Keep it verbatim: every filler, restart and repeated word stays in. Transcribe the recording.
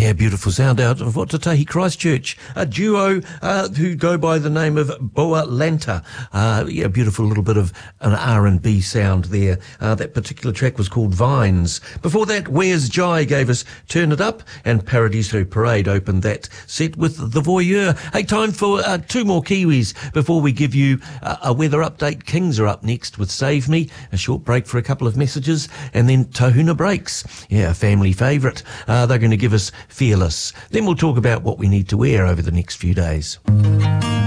Yeah, beautiful sound out of Whatatahi Christchurch, a duo uh, who go by the name of Boa Lanta. Uh, yeah, beautiful little bit of an R and B sound there. Uh, that particular track was called Vines. Before that, Where's Jai gave us Turn It Up, and Paradiso Parade opened that set with The Voyeur. Hey, time for uh, two more Kiwis before we give you uh, a weather update. Kings are up next with Save Me, a short break for a couple of messages, and then Tahuna Breaks. Yeah, a family favourite. Uh, they're going to give us Fearless. Then we'll talk about what we need to wear over the next few days.